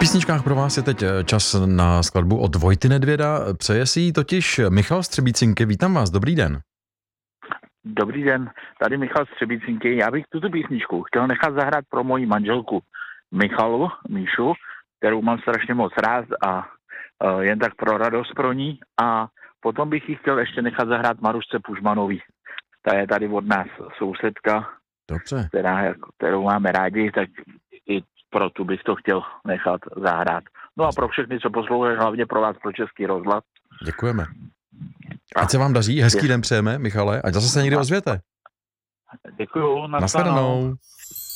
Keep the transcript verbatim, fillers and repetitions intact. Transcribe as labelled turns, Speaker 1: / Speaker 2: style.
Speaker 1: písničkách pro vás je teď čas na skladbu od Vojty Nedvěda. Přeje si ji totiž Michal Střebícinky. Vítám vás, dobrý den.
Speaker 2: Dobrý den, tady Michal Střebícinky. Já bych tuto písničku chtěl nechat zahrát pro moji manželku Michalu, Míšu, kterou mám strašně moc rád a uh, jen tak pro radost pro ní. A potom bych ji chtěl ještě nechat zahrát Marušce Pužmanový. Ta je tady od nás sousedka,
Speaker 1: Dobře.
Speaker 2: Která, kterou máme rádi, tak i pro tu bych to chtěl nechat zahrát. No a pro všechny, co poslouchají, hlavně pro vás, pro Český rozhlas.
Speaker 1: Děkujeme. Ať se vám daří, hezký den přejeme, Michale, ať zase se někdy ozvěte.
Speaker 2: Děkuju,
Speaker 1: Nashledanou.